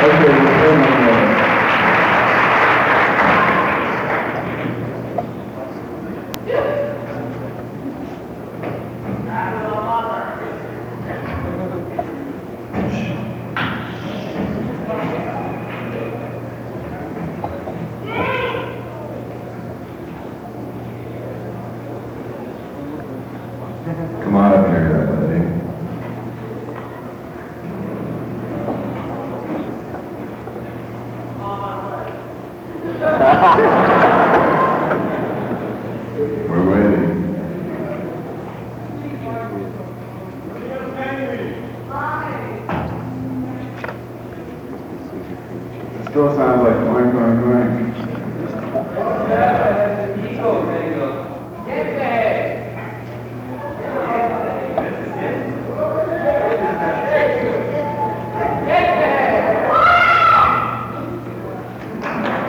Okay, oh my God. Come on up here, buddy. We're waiting. It still sounds like oink, oink, oink.